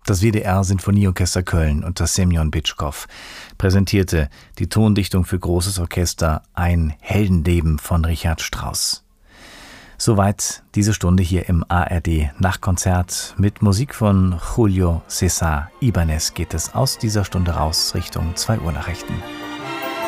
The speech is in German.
Das WDR-Sinfonieorchester Köln unter Semjon Bitschkow präsentierte die Tondichtung für großes Orchester Ein Heldenleben von Richard Strauss. Soweit diese Stunde hier im ARD-Nachtkonzert. Mit Musik von Julio César Ibáñez geht es aus dieser Stunde raus Richtung 2 Uhr Nachrichten.